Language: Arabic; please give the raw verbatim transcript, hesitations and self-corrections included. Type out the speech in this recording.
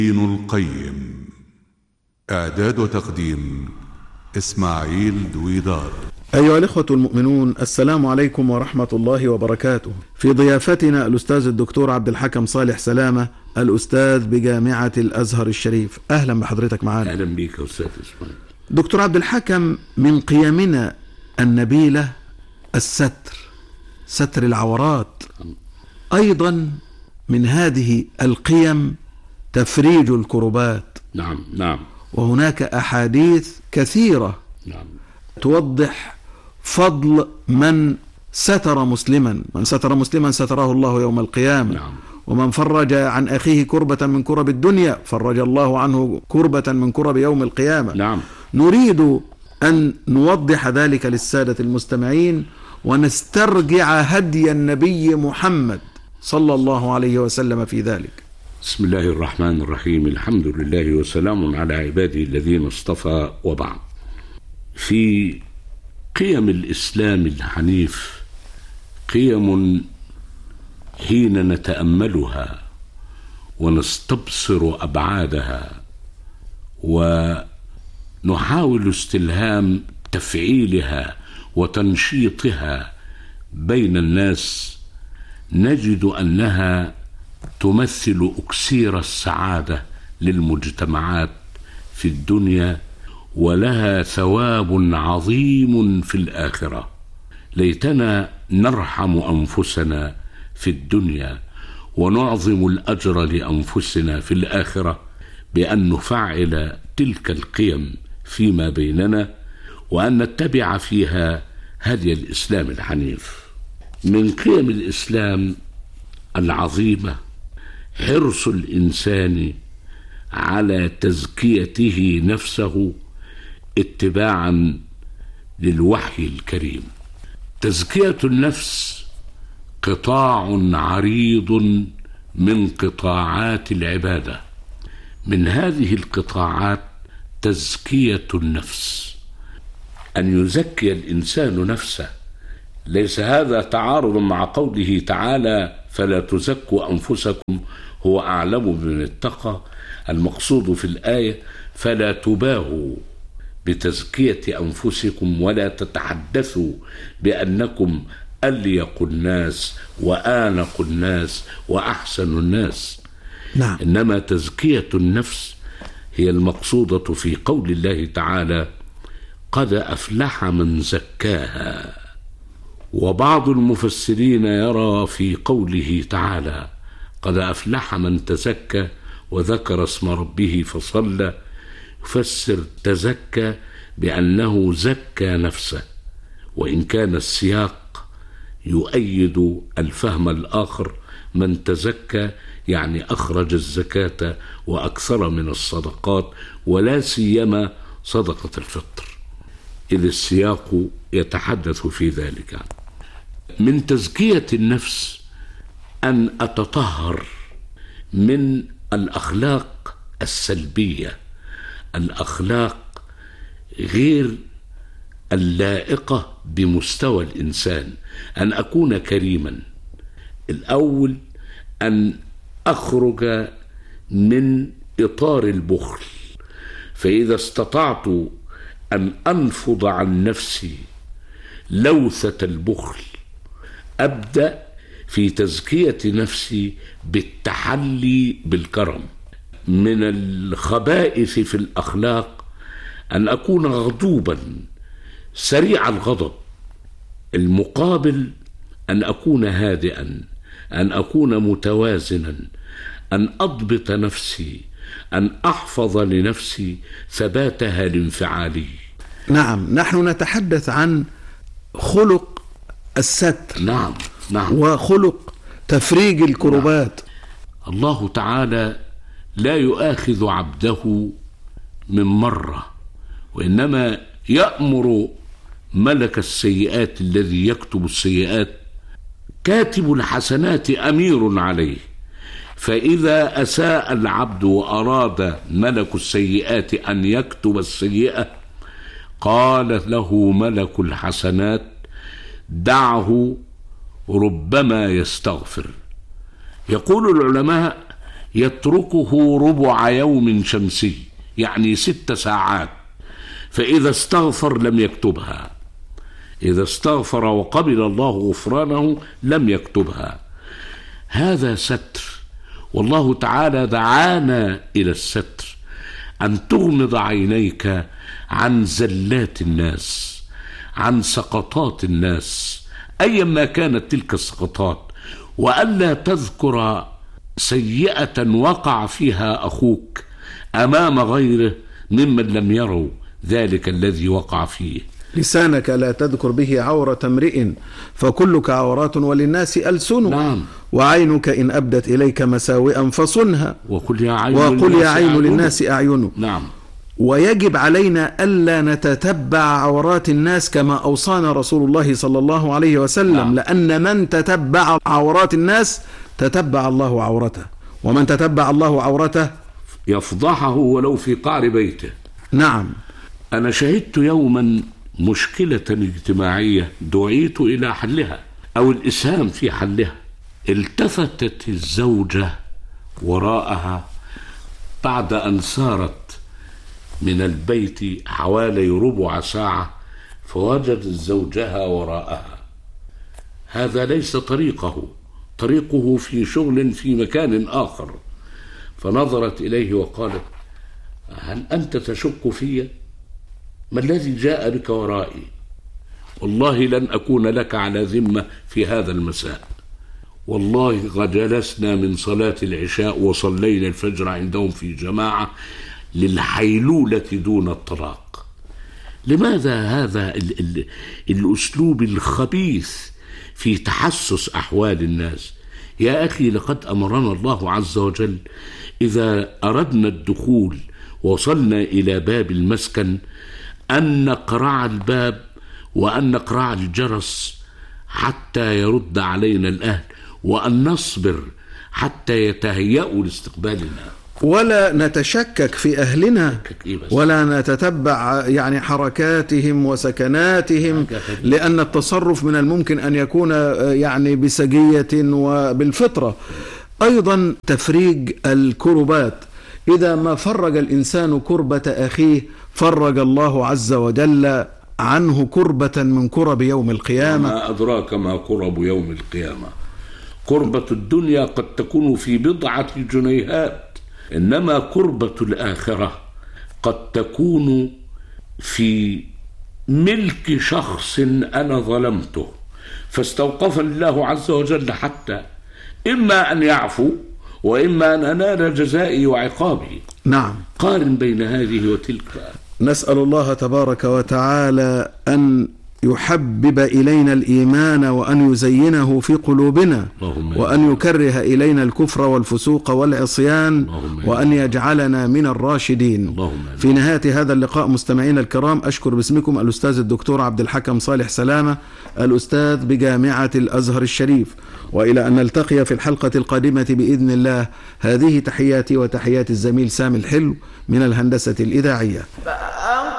دين القيم. إعداد وتقديم إسماعيل دويدار. أيها الإخوة المؤمنون، السلام عليكم ورحمة الله وبركاته. في ضيافتنا الأستاذ الدكتور عبد الحكم صالح سلامة، الأستاذ بجامعة الأزهر الشريف. أهلا بحضرتك معنا. أهلا بك أستاذ إسماعيل. دكتور عبد الحكم، من قيمنا النبيلة الستر، ستر العورات. أيضا من هذه القيم تفريج الكربات. نعم نعم. وهناك أحاديث كثيرة نعم توضح فضل من ستر مسلما. من ستر مسلما ستره الله يوم القيامة. نعم. ومن فرج عن أخيه كربة من كرب الدنيا فرج الله عنه كربة من كرب يوم القيامة. نعم. نريد أن نوضح ذلك للسادة المستمعين ونسترجع هدي النبي محمد صلى الله عليه وسلم في ذلك. بسم الله الرحمن الرحيم. الحمد لله وسلام على عباده الذين اصطفى، وبعد. في قيم الإسلام الحنيف قيم حين نتأملها ونستبصر أبعادها ونحاول استلهام تفعيلها وتنشيطها بين الناس، نجد أنها تمثل أكسير السعادة للمجتمعات في الدنيا، ولها ثواب عظيم في الآخرة. ليتنا نرحم أنفسنا في الدنيا ونعظم الأجر لأنفسنا في الآخرة بأن نفعل تلك القيم فيما بيننا، وأن نتبع فيها هدي الإسلام الحنيف. من قيم الإسلام العظيمة حرص الإنسان على تزكيته نفسه اتباعا للوحي الكريم. تزكية النفس قطاع عريض من قطاعات العبادة. من هذه القطاعات تزكية النفس، أن يزكي الإنسان نفسه. ليس هذا تعارض مع قوله تعالى: فلا تزكوا أنفسكم هو أعلم بمن اتقى. المقصود في الآية: فلا تباهوا بتزكية أنفسكم ولا تتحدثوا بأنكم أليق الناس وآنق الناس وأحسن الناس. نعم. إنما تزكية النفس هي المقصودة في قول الله تعالى: قد أفلح من زكاها. وبعض المفسرين يرى في قوله تعالى: قد أفلح من تزكى وذكر اسم ربه فصلى، يفسر تزكى بأنه زكى نفسه، وإن كان السياق يؤيد الفهم الآخر: من تزكى يعني أخرج الزكاة وأكثر من الصدقات، ولا سيما صدقة الفطر، إذ السياق يتحدث في ذلك. من تزكية النفس أن أتطهر من الأخلاق السلبية، الأخلاق غير اللائقة بمستوى الإنسان. أن أكون كريما. الأول أن أخرج من إطار البخل، فإذا استطعت أن أنفض عن نفسي لوثة البخل أبدأ في تزكية نفسي بالتحلي بالكرم. من الخبائث في الأخلاق أن أكون غضوبا سريع الغضب. المقابل أن أكون هادئا، أن أكون متوازنا، أن أضبط نفسي، أن أحفظ لنفسي ثباتها الانفعالي. نعم، نحن نتحدث عن خلق الستر. نعم نعم. وخلق تفريج الكربات. نعم. الله تعالى لا يؤاخذ عبده من مرة، وإنما يأمر ملك السيئات الذي يكتب السيئات: كاتب الحسنات أمير عليه، فإذا أساء العبد وأراد ملك السيئات أن يكتب السيئة قال له ملك الحسنات: دعه ربما يستغفر. يقول العلماء: يتركه ربع يوم شمسي، يعني ست ساعات، فإذا استغفر لم يكتبها، إذا استغفر وقبل الله غفرانه لم يكتبها. هذا ستر، والله تعالى دعانا إلى الستر، أن تغمض عينيك عن زلات الناس، عن سقطات الناس أيما كانت تلك السقطات، وألا تذكر سيئة وقع فيها أخوك أمام غيره ممن لم يروا ذلك الذي وقع فيه. لسانك لا تذكر به عورة امرئ فكلك عورات وللناس ألسن. نعم. وعينك إن أبدت إليك مساوئا فصنها وقل يا عين, وقل يا عين أعين. للناس أعين. نعم. ويجب علينا ألا نتتبع عورات الناس كما أوصانا رسول الله صلى الله عليه وسلم. نعم. لأن من تتبع عورات الناس تتبع الله عورته، ومن تتبع الله عورته يفضحه ولو في قعر بيته. نعم. أنا شهدت يوما مشكلة اجتماعية دعيت إلى حلها أو الإسهام في حلها. التفتت الزوجة وراءها بعد أن سارت من البيت حوالي ربع ساعة فوجدت زوجها وراءها. هذا ليس طريقه، طريقه في شغل في مكان آخر. فنظرت إليه وقالت: هل أنت تشك في؟ ما الذي جاء بك ورائي؟ والله لن أكون لك على ذمة في هذا المساء. والله قد جلسنا من صلاة العشاء وصلينا الفجر عندهم في جماعة للحيلولة دون الطلاق. لماذا هذا ال ال الأسلوب الخبيث في تحسس أحوال الناس؟ يا أخي، لقد أمرنا الله عز وجل إذا أردنا الدخول وصلنا إلى باب المسكن أن نقرع الباب وأن نقرع الجرس حتى يرد علينا الأهل، وأن نصبر حتى يتهيأوا لاستقبالنا، ولا نتشكك في أهلنا ولا نتتبع يعني حركاتهم وسكناتهم، لأن التصرف من الممكن أن يكون يعني بسجية وبالفطرة. أيضا تفريج الكربات، إذا ما فرج الإنسان كربة أخيه فرج الله عز وجل عنه كربة من كرب يوم القيامة. ما أدراك ما كرب يوم القيامة. كربة الدنيا قد تكون في بضعة جنيهات، إنما كربة الآخرة قد تكون في ملك شخص أنا ظلمته فاستوقف الله عز وجل حتى إما أن يعفو وإما أن أنال جزائي وعقابي. نعم. قارن بين هذه وتلك. نسأل الله تبارك وتعالى أن يحبب إلينا الإيمان وأن يزينه في قلوبنا، وأن يكره إلينا الكفر والفسوق والعصيان، وأن يجعلنا من الراشدين. في نهاية هذا اللقاء مستمعينا الكرام، أشكر باسمكم الأستاذ الدكتور عبد الحكم صالح سلامة، الأستاذ بجامعة الأزهر الشريف، وإلى أن نلتقي في الحلقة القادمة بإذن الله. هذه تحياتي وتحيات الزميل سامي الحلو من الهندسة الإذاعية.